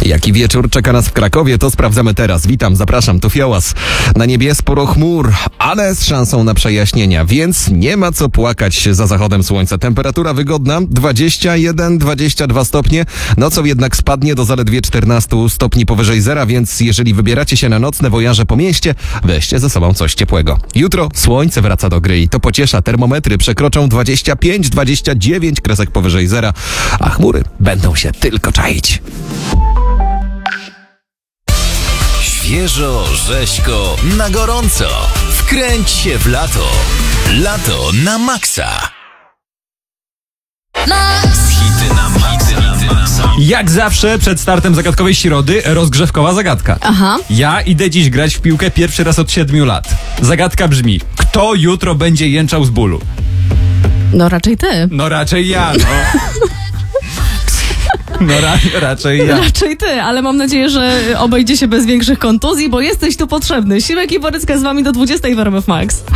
Jaki wieczór czeka nas w Krakowie, to sprawdzamy teraz. Witam, zapraszam, tu Fiołas. Na niebie sporo chmur, ale z szansą na przejaśnienia, więc nie ma co płakać za zachodem słońca. Temperatura wygodna, 21-22 stopnie. Nocą jednak spadnie do zaledwie 14 stopni powyżej zera, więc jeżeli wybieracie się na nocne wojaże po mieście, weźcie ze sobą coś ciepłego. Jutro słońce wraca do gry i to pociesza. Termometry przekroczą 25-29 kresek powyżej zera, a chmury będą się tylko czaić. Świeżo, rzeźko, na gorąco. Wkręć się w lato. Lato na maksa. Hity na maksa. Jak zawsze przed startem zagadkowej środy rozgrzewkowa zagadka. Aha. Ja idę dziś grać w piłkę pierwszy raz od 7 lat. Zagadka brzmi: kto jutro będzie jęczał z bólu? No raczej ty. No raczej ja, no. No raczej ja. Raczej ty, ale mam nadzieję, że obejdzie się bez większych kontuzji, bo jesteś tu potrzebny. Siłek i Borycka z wami do 20 w RMF Max.